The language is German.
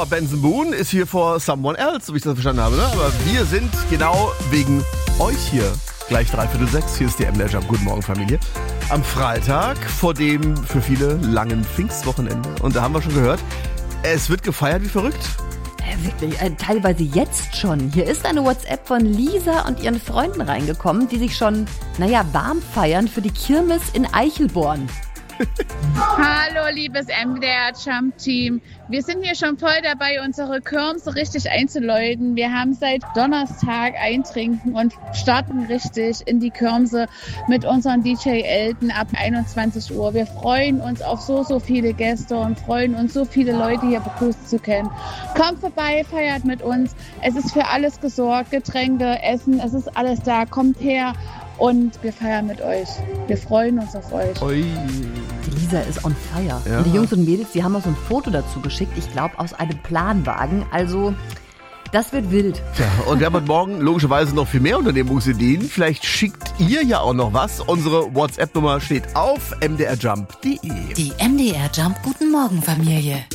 Ja, Benson Boone ist hier for someone else, so wie ich das verstanden habe. Ne? Aber wir sind genau wegen euch hier. Gleich 5:45, hier ist die MDR Jump. Guten Morgen, Familie. Am Freitag vor dem für viele langen Pfingstwochenende. Und da haben wir schon gehört, es wird gefeiert wie verrückt. Wirklich, teilweise jetzt schon. Hier ist eine WhatsApp von Lisa und ihren Freunden reingekommen, die sich schon, warm feiern für die Kirmes in Eichelborn. Hallo, liebes MDR-Jump-Team. Wir sind hier schon voll dabei, unsere Kirmes richtig einzuläuten. Wir haben seit Donnerstag Eintrinken und starten richtig in die Kirmse mit unserem DJ Elton ab 21 Uhr. Wir freuen uns auf so viele Gäste und freuen uns, so viele Leute hier begrüßen zu können. Kommt vorbei, feiert mit uns. Es ist für alles gesorgt, Getränke, Essen, es ist alles da. Kommt her. Und wir feiern mit euch. Wir freuen uns auf euch. Ui. Die Lisa ist on fire. Ja. Und die Jungs und Mädels, die haben auch so ein Foto dazu geschickt. Ich glaube, aus einem Planwagen. Also, das wird wild. Tja, und wir haben heute Morgen logischerweise noch viel mehr Unternehmungsideen. Vielleicht schickt ihr ja auch noch was. Unsere WhatsApp-Nummer steht auf mdrjump.de. Die MDR Jump Guten Morgen Familie.